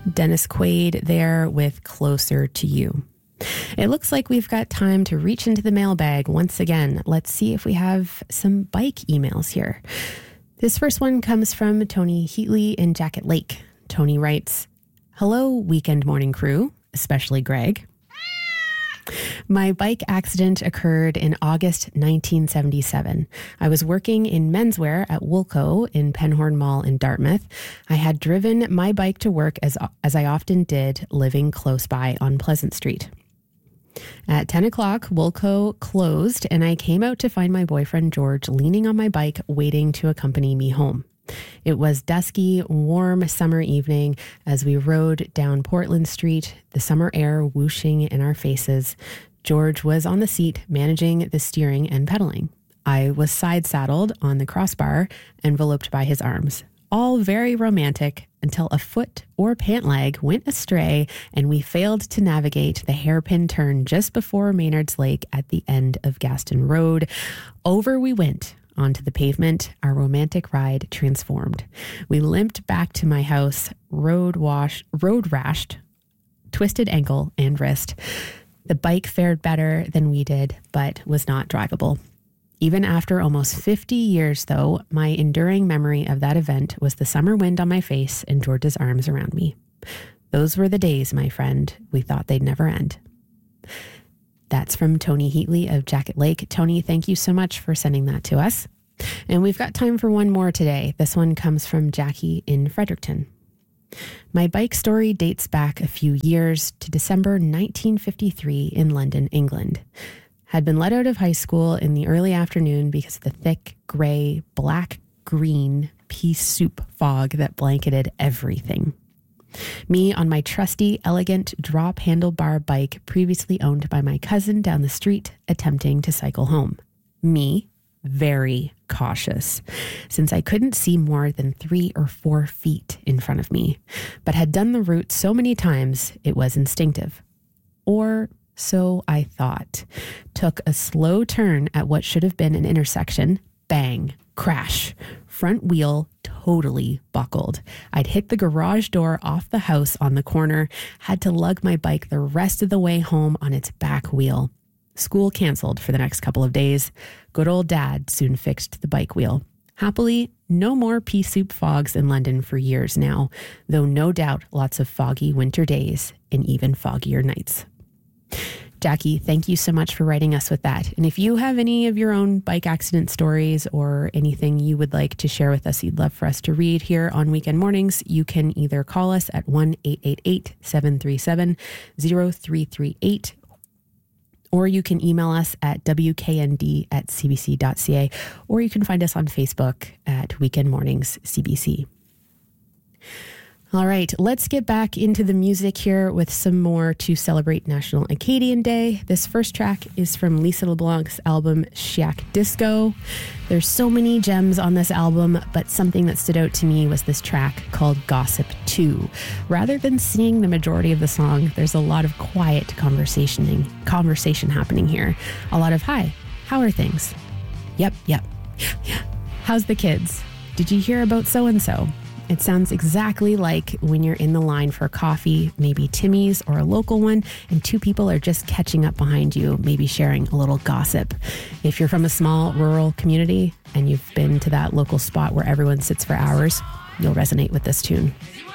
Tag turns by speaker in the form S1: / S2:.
S1: Dennis Quaid there with Closer to You. It looks like we've got time to reach into the mailbag once again. Let's see if we have some bike emails here. This first one comes from Tony Heatley in Jacket Lake. Tony writes, "Hello, Weekend Morning crew, especially Greg. My bike accident occurred in August 1977. I was working in menswear at Woolco in Penhorn Mall in Dartmouth. I had driven my bike to work as I often did, living close by on Pleasant Street. At 10 o'clock, Woolco closed, and I came out to find my boyfriend George leaning on my bike, waiting to accompany me home. It was dusky, warm summer evening as we rode down Portland Street, the summer air whooshing in our faces. George was on the seat, managing the steering and pedaling. I was side-saddled on the crossbar, enveloped by his arms. All very romantic until a foot or pant leg went astray and we failed to navigate the hairpin turn just before Maynard's Lake at the end of Gaston Road. Over we went. Onto the pavement, our romantic ride transformed. We limped back to my house, road rashed, twisted ankle and wrist. The bike fared better than we did, but was not drivable. Even after almost 50 years, though, my enduring memory of that event was the summer wind on my face and George's arms around me. Those were the days, my friend. We thought they'd never end." That's from Tony Heatley of Jacket Lake. Tony, thank you so much for sending that to us. And we've got time for one more today. This one comes from Jackie in Fredericton. "My bike story dates back a few years to December 1953 in London, England. Had been let out of high school in the early afternoon because of the thick, gray, black-green pea soup fog that blanketed everything. Me on my trusty, elegant drop handlebar bike previously owned by my cousin down the street, attempting to cycle home. Me, very cautious, since I couldn't see more than 3 or 4 feet in front of me, but had done the route so many times it was instinctive. Or so I thought. Took a slow turn at what should have been an intersection. Bang, crash, front wheel totally buckled. I'd hit the garage door off the house on the corner, had to lug my bike the rest of the way home on its back wheel. School canceled for the next couple of days. Good old dad soon fixed the bike wheel. Happily, no more pea soup fogs in London for years now, though no doubt lots of foggy winter days and even foggier nights." Jackie, thank you so much for writing us with that. And if you have any of your own bike accident stories or anything you would like to share with us, you'd love for us to read here on Weekend Mornings, you can either call us at 1-888-737-0338, or you can email us at wknd@cbc.ca, or you can find us on Facebook at Weekend Mornings CBC. All right, let's get back into the music here with some more to celebrate National Acadian Day. This first track is from Lisa LeBlanc's album Shack Disco. There's so many gems on this album, but something that stood out to me was this track called Gossip 2. Rather than singing the majority of the song, there's a lot of quiet conversation happening here. A lot of, "Hi, how are things? Yep. How's the kids? Did you hear about so-and-so?" It sounds exactly like when you're in the line for coffee, maybe Timmy's or a local one, and 2 people are just catching up behind you, maybe sharing a little gossip. If you're from a small rural community and you've been to that local spot where everyone sits for hours, you'll resonate with this tune.